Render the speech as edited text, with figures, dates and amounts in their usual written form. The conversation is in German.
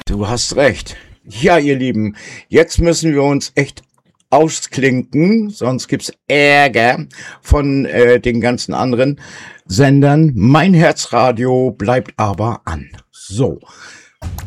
Du hast recht. Ja, ihr Lieben, jetzt müssen wir uns echt ausklinken, sonst gibt's Ärger von den ganzen anderen Sendern. Mein Herzradio bleibt aber an. So,